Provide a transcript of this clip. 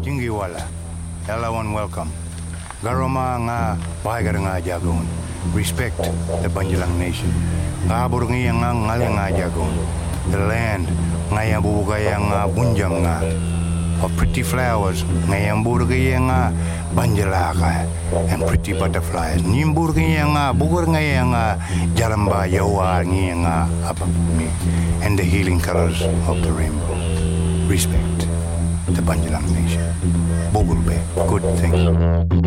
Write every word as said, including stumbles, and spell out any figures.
Jingiwala, everyone welcome. Garoma nga bahagar nga jagon. Respect the Banjalang nation. Kabur nga nga ngale nga jagon. The land nga yang bubugay nga bunjang nga. Of pretty flowers nga yang burgay nga banjalaka and pretty butterflies. Nimburgay nga bugur nga yang jaramba yawa nga apapumi and the healing colors of the rainbow. Respect the Banjalang nation. Bogulbe, good thing.